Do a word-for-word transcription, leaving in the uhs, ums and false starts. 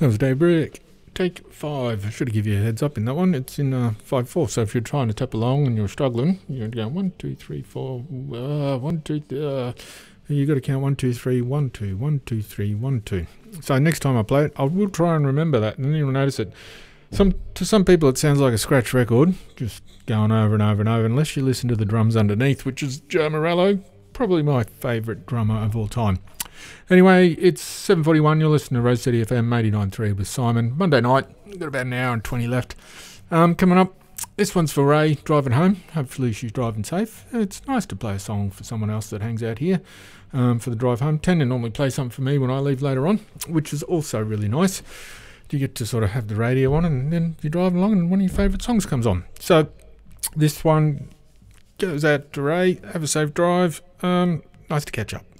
That was Daybreak. Take five. I should have given you a heads up in that one. It's in uh, five four. So if you're trying to tap along and you're struggling, you're going one, two, three, four, uh, one, two, uh, you got to count one, two, three, one, two, one, two, three, one, two. So next time I play it, I will try and remember that, and then you'll notice it. Some to some people it sounds like a scratch record, just going over and over and over. Unless you listen to the drums underneath, which is Joe Morello, probably my favourite drummer of all time. Anyway, it's seven forty-one. You're listening to Rose City F M eighty-nine point three with Simon. Monday night, got about an hour and twenty left. Um, coming up, this one's for Ray, driving home. Hopefully she's driving safe. It's nice to play a song for someone else that hangs out here um, for the drive home. Tend to normally play something for me when I leave later on, which is also really nice. You get to sort of have the radio on, and then you're driving along and one of your favourite songs comes on. So this one goes out to Ray. Have a safe drive. Um, nice to catch up.